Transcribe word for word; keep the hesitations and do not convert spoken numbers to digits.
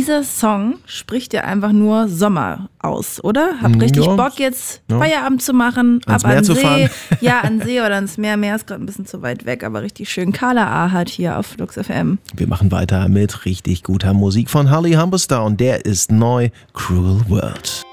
dieser Song spricht ja einfach nur Sommer aus, oder? Hab richtig Ja. Bock jetzt Ja. Feierabend zu machen, Ans ab Meer an zu See. fahren. Ja, an See oder ans Meer. Meer ist gerade ein bisschen zu weit weg, aber richtig schön. Carla Ahart hier auf Flux F M. Wir machen weiter mit richtig guter Musik von Holly Humberstone. Der ist neu, Cruel World.